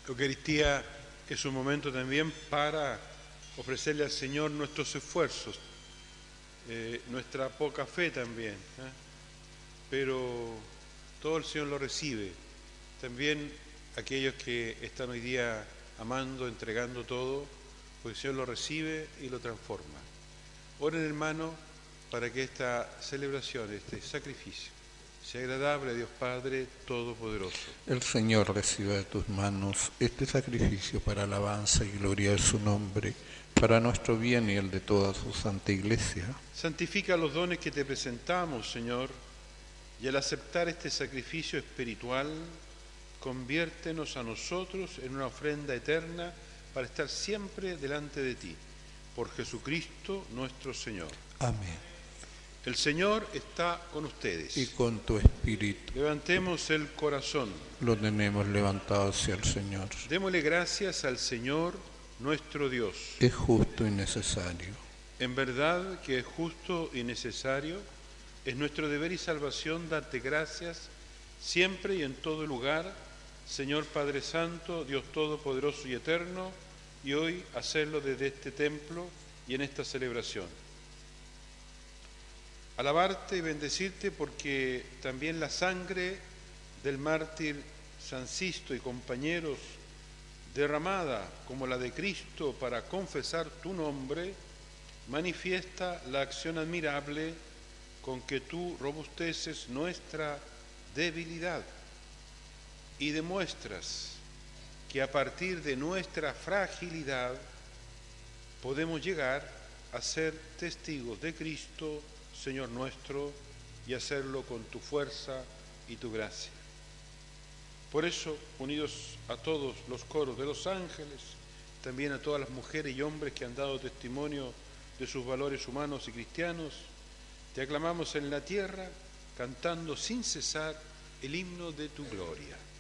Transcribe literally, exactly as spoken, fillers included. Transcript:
Eucaristía es un momento también para ofrecerle al Señor nuestros esfuerzos, eh, nuestra poca fe también, ¿eh? Pero todo el Señor lo recibe. También aquellos que están hoy día amando, entregando todo, pues el Señor lo recibe y lo transforma. Oren, hermano, para que esta celebración, este sacrificio, sea agradable a Dios Padre Todopoderoso. El Señor reciba de tus manos este sacrificio para alabanza y gloria de su nombre, para nuestro bien y el de toda su santa Iglesia. Santifica los dones que te presentamos, Señor, y al aceptar este sacrificio espiritual, conviértenos a nosotros en una ofrenda eterna para estar siempre delante de ti. Por Jesucristo nuestro Señor. Amén. El Señor está con ustedes. Y con tu espíritu. Levantemos el corazón. Lo tenemos levantado hacia el Señor. Démosle gracias al Señor nuestro Dios. Es justo y necesario. En verdad que es justo y necesario, es nuestro deber y salvación darte gracias siempre y en todo lugar, Señor Padre Santo, Dios Todopoderoso y Eterno, y hoy hacerlo desde este templo y en esta celebración. Alabarte y bendecirte porque también la sangre del mártir San Sisto y compañeros, derramada como la de Cristo para confesar tu nombre, manifiesta la acción admirable con que tú robusteces nuestra debilidad y demuestras que a partir de nuestra fragilidad podemos llegar a ser testigos de Cristo, Señor nuestro, y hacerlo con tu fuerza y tu gracia. Por eso, unidos a todos los coros de los ángeles, también a todas las mujeres y hombres que han dado testimonio de sus valores humanos y cristianos, te aclamamos en la tierra, cantando sin cesar el himno de tu gloria.